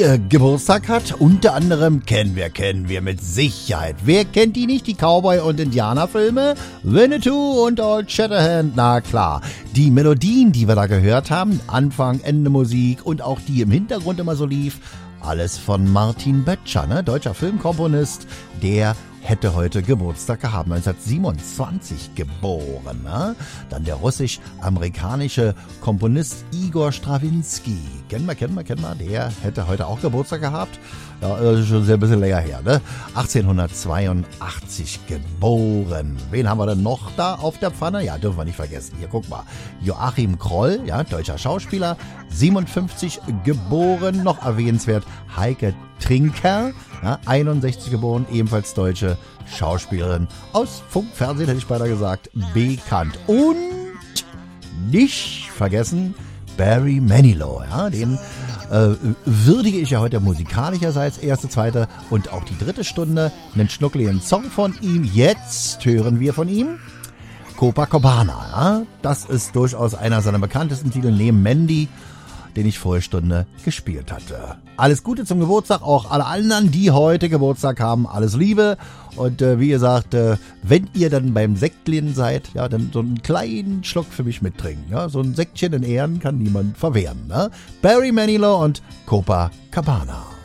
Geburtstag hat. Unter anderem kennen wir mit Sicherheit. Wer kennt die nicht? Die Cowboy- und Indianerfilme? Winnetou und Old Shatterhand, na klar. Die Melodien, die wir da gehört haben, Anfang, Ende Musik und auch die im Hintergrund immer so lief, alles von Martin Böttcher, ne? Deutscher Filmkomponist, der hätte heute Geburtstag gehabt, 1927 geboren. Ne? Dann der russisch-amerikanische Komponist Igor Strawinski. Kennen wir, der hätte heute auch Geburtstag gehabt. Ja, das ist schon sehr ein bisschen länger her, ne? 1882 geboren. Wen haben wir denn noch da auf der Pfanne? Ja, dürfen wir nicht vergessen. Hier, guck mal. Joachim Kroll, ja, deutscher Schauspieler, 57 geboren. Noch erwähnenswert Heike Trinker, ja, 61 geboren, ebenfalls deutsche Schauspielerin. Aus Funk, Fernsehen hätte ich beinahe gesagt, bekannt. Und nicht vergessen Barry Manilow, ja, den würdige ich ja heute musikalischerseits erste, zweite und auch die dritte Stunde. Einen schnuckligen Song von ihm. Jetzt hören wir von ihm Copacabana. Ja? Das ist durchaus einer seiner bekanntesten Titel neben Mandy, den ich vorige Stunde gespielt hatte. Alles Gute zum Geburtstag, auch alle anderen, die heute Geburtstag haben, alles Liebe. Und wie gesagt, wenn ihr dann beim Sektchen seid, ja, dann so einen kleinen Schluck für mich mittrinken. Ja? So ein Sektchen in Ehren kann niemand verwehren. Ne? Barry Manilow und Copacabana.